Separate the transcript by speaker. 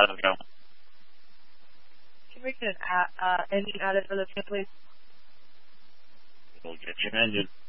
Speaker 1: let it go.
Speaker 2: Can we get an engine added for this one, please?
Speaker 1: We'll get you an engine.